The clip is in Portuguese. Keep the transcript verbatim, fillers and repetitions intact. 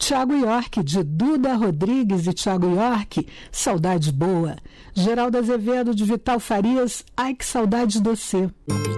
Tiago York, de Duda Rodrigues e Tiago York, Saudade Boa. Geraldo Azevedo, de Vital Farias, Ai que Saudade de Você.